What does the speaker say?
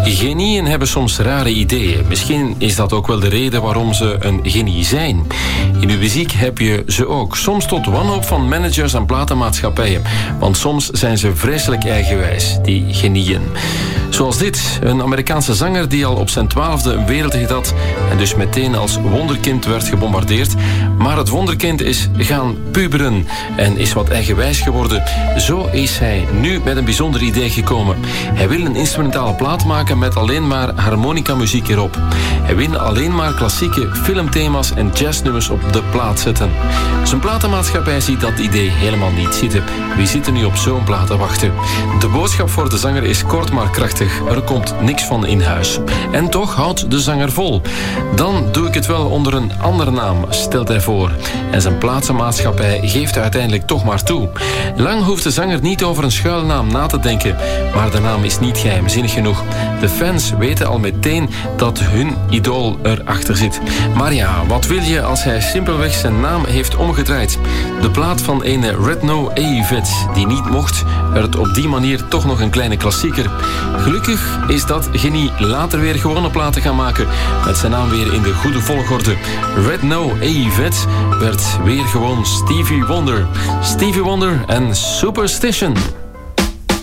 Genieën hebben soms rare ideeën. Misschien is dat ook wel de reden waarom ze een genie zijn. In uw muziek heb je ze ook. Soms tot wanhoop van managers en platenmaatschappijen. Want soms zijn ze vreselijk eigenwijs, die genieën. Zoals dit, een Amerikaanse zanger die al op zijn 12e een wereldhit had en dus meteen als wonderkind werd gebombardeerd. Maar het wonderkind is gaan puberen en is wat eigenwijs geworden. Zo is hij nu met een bijzonder idee gekomen. Hij wil een instrumentale plaat maken met alleen maar harmonica-muziek erop. Hij wil alleen maar klassieke filmthema's en jazznummers op de plaat zetten. Zijn platenmaatschappij ziet dat idee helemaal niet zitten. Wie zit er nu op zo'n plaat te wachten? De boodschap voor de zanger is kort maar krachtig. Er komt niks van in huis. En toch houdt de zanger vol. Dan doe ik het wel onder een andere naam, stelt hij voor. En zijn platenmaatschappij geeft uiteindelijk toch maar toe. Lang hoeft de zanger niet over een schuilnaam na te denken, maar de naam is niet geheimzinnig genoeg. De fans weten al meteen dat hun idool erachter zit. Maar ja, wat wil je als hij simpelweg zijn naam heeft omgedraaid? De plaat van ene Redno Eyvet, die niet mocht, werd op die manier toch nog een kleine klassieker. Gelukkig is dat genie later weer gewone platen gaan maken, met zijn naam weer in de goede volgorde. Redno Eyvet werd weer gewoon Stevie Wonder. Stevie Wonder en Superstition.